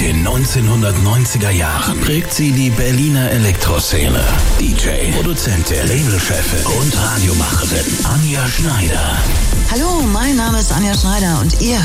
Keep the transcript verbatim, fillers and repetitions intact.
den neunzehnhundertneunziger Jahren prägt sie die Berliner Elektroszene. D J, Produzentin, Labelchefin und Radiomacherin Anja Schneider. Hallo, mein Name ist Anja Schneider und ihr